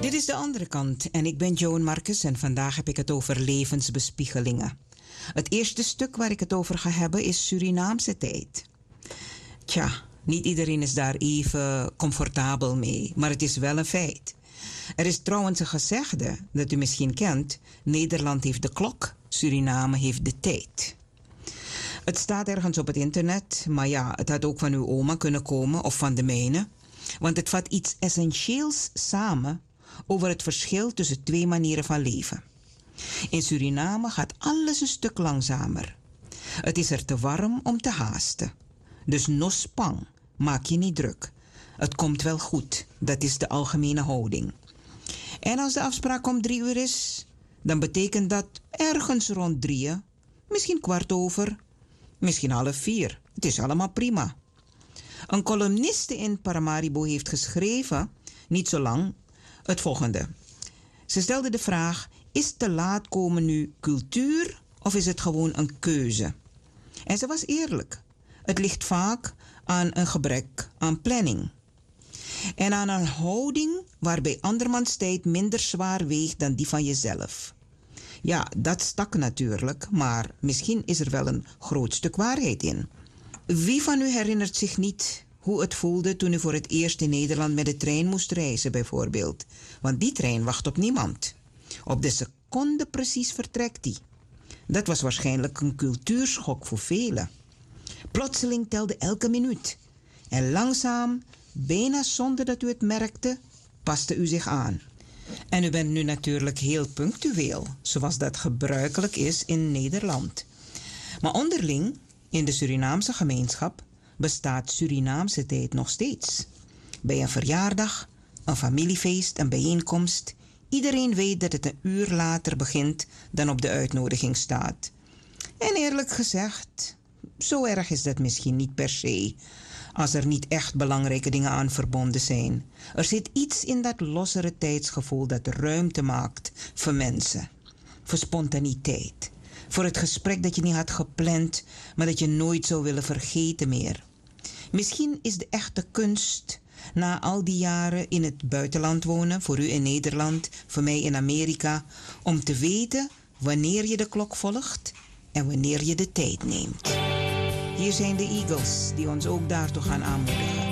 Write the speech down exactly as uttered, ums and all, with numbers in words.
Dit is de andere kant en ik ben Joan Marcus en vandaag heb ik het over levensbespiegelingen. Het eerste stuk waar ik het over ga hebben is Surinaamse tijd. Tja, niet iedereen is daar even comfortabel mee, maar het is wel een feit. Er is trouwens een gezegde dat u misschien kent: Nederland heeft de klok, Suriname heeft de tijd. Het staat ergens op het internet, maar ja, het had ook van uw oma kunnen komen of van de mijne. Want het vat iets essentieels samen over het verschil tussen twee manieren van leven. In Suriname gaat alles een stuk langzamer. Het is er te warm om te haasten. Dus no spang, maak je niet druk. Het komt wel goed, dat is de algemene houding. En als de afspraak om drie uur is, dan betekent dat ergens rond drieën, misschien kwart over, misschien half vier. Het is allemaal prima. Een columniste in Paramaribo heeft geschreven, niet zo lang, het volgende. Ze stelde de vraag: is te laat komen nu cultuur of is het gewoon een keuze? En ze was eerlijk. Het ligt vaak aan een gebrek aan planning. En aan een houding waarbij andermans tijd minder zwaar weegt dan die van jezelf. Ja, dat stak natuurlijk, maar misschien is er wel een groot stuk waarheid in. Wie van u herinnert zich niet hoe het voelde toen u voor het eerst in Nederland met de trein moest reizen bijvoorbeeld? Want die trein wacht op niemand. Op de seconde precies vertrekt die. Dat was waarschijnlijk een cultuurschok voor velen. Plotseling telde elke minuut. En langzaam, bijna zonder dat u het merkte, paste u zich aan. En u bent nu natuurlijk heel punctueel, zoals dat gebruikelijk is in Nederland. Maar onderling, in de Surinaamse gemeenschap, bestaat Surinaamse tijd nog steeds. Bij een verjaardag, een familiefeest, een bijeenkomst, iedereen weet dat het een uur later begint dan op de uitnodiging staat. En eerlijk gezegd, zo erg is dat misschien niet per se, als er niet echt belangrijke dingen aan verbonden zijn. Er zit iets in dat lossere tijdsgevoel dat ruimte maakt voor mensen, voor spontaniteit, voor het gesprek dat je niet had gepland, maar dat je nooit zou willen vergeten meer. Misschien is de echte kunst, na al die jaren in het buitenland wonen, voor u in Nederland, voor mij in Amerika, om te weten wanneer je de klok volgt en wanneer je de tijd neemt. Hier zijn de Eagles die ons ook daartoe gaan aanmoedigen.